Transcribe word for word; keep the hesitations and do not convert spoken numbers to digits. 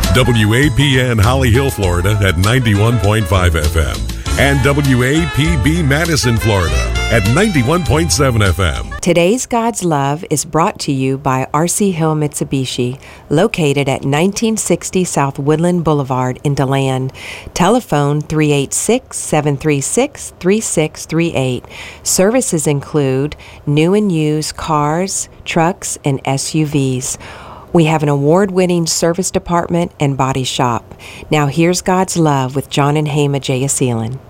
W A P N Holly Hill, Florida at ninety-one point five F M and W A P B Madison, Florida at ninety-one point seven F M. Today's God's Love is brought to you by R C Hill Mitsubishi, located at nineteen sixty South Woodland Boulevard in DeLand. Telephone three eight six, seven three six, three six three eight. Services include new and used cars, trucks, and S U Vs. We have an award-winning service department and body shop. Now here's God's Love with John and Hema Jayasilan.